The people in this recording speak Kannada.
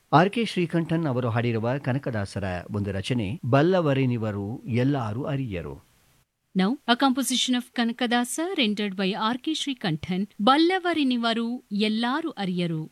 ಆರ್ ಕೆ ಶ್ರೀಕಂಠನ್ ಅವರು ಹಾಡಿರುವ ಕನಕದಾಸರ ಒಂದು ರಚನೆ ಬಲ್ಲವರಿನಿವರು ಎಲ್ಲಾರು ಅರಿಯರು. Now, a composition of Kanakadasa rendered by R.K. Srikantan, ಬಲ್ಲವರಿನಿವರು ಎಲ್ಲಾರು ಅರಿಯರು.